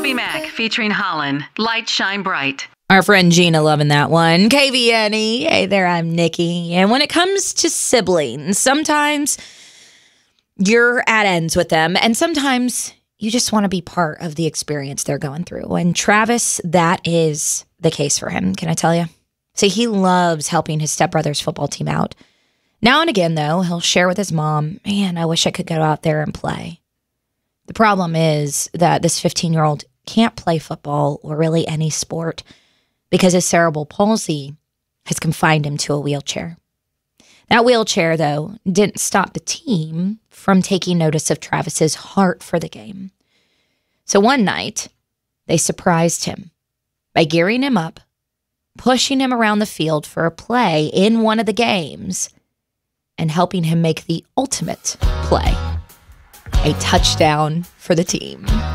TobyMac featuring Holland. Light shine bright. Our friend Gina loving that one. KVNE. Hey there, I'm Nikki. And when it comes to siblings, sometimes you're at ends with them, and sometimes you just want to be part of the experience they're going through. And Travis, that is the case for him, can I tell you? See, he loves helping his stepbrother's football team out. Now and again, though, he'll share with his mom, man, I wish I could go out there and play. The problem is that this 15-year-old can't play football or really any sport because his cerebral palsy has confined him to a wheelchair. That wheelchair, though, didn't stop the team from taking notice of Travis's heart for the game. So one night, they surprised him by gearing him up, pushing him around the field for a play in one of the games, and helping him make the ultimate play, a touchdown for the team.